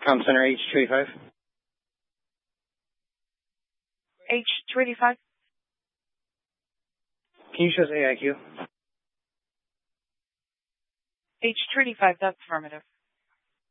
Com Center H25. H25? Can you show us AIQ? H25, that's affirmative.